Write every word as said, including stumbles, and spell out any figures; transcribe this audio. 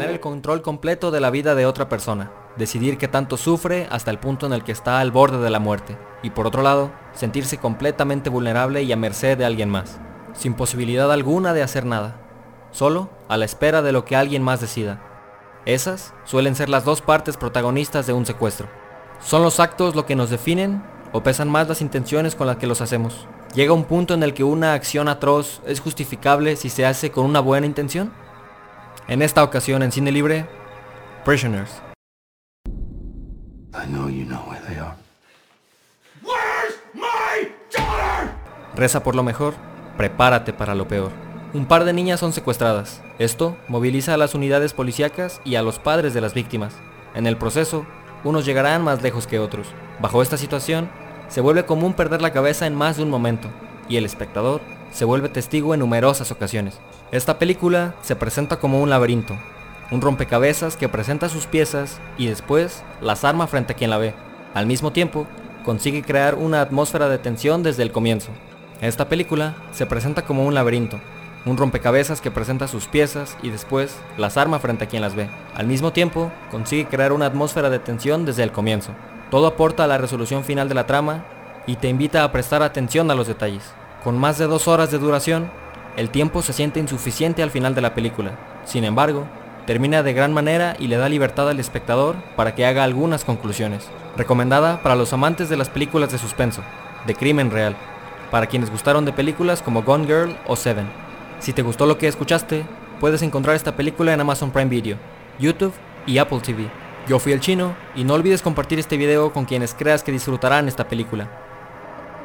tener el control completo de la vida de otra persona, decidir qué tanto sufre hasta el punto en el que está al borde de la muerte, y por otro lado, sentirse completamente vulnerable y a merced de alguien más, sin posibilidad alguna de hacer nada, solo a la espera de lo que alguien más decida. Esas suelen ser las dos partes protagonistas de un secuestro. ¿Son los actos lo que nos definen o pesan más las intenciones con las que los hacemos? ¿Llega un punto en el que una acción atroz es justificable si se hace con una buena intención? En esta ocasión en Cine Libre, Prisoners. I know you know where they are. Where's my daughter? Reza por lo mejor, prepárate para lo peor. Un par de niñas son secuestradas. Esto moviliza a las unidades policíacas y a los padres de las víctimas. En el proceso, unos llegarán más lejos que otros. Bajo esta situación, se vuelve común perder la cabeza en más de un momento, y el espectador se vuelve testigo en numerosas ocasiones. Esta película se presenta como un laberinto, un rompecabezas que presenta sus piezas y después las arma frente a quien la ve. Al mismo tiempo, consigue crear una atmósfera de tensión desde el comienzo. Esta película se presenta como un laberinto, un rompecabezas que presenta sus piezas y después las arma frente a quien las ve. Al mismo tiempo, consigue crear una atmósfera de tensión desde el comienzo. Todo aporta a la resolución final de la trama y te invita a prestar atención a los detalles. Con más de dos horas de duración, el tiempo se siente insuficiente al final de la película. Sin embargo, termina de gran manera y le da libertad al espectador para que haga algunas conclusiones. Recomendada para los amantes de las películas de suspenso, de crimen real, para quienes gustaron de películas como Gone Girl o Seven. Si te gustó lo que escuchaste, puedes encontrar esta película en Amazon Prime Video, YouTube y Apple T V. Yo fui el Chino y no olvides compartir este video con quienes creas que disfrutarán esta película.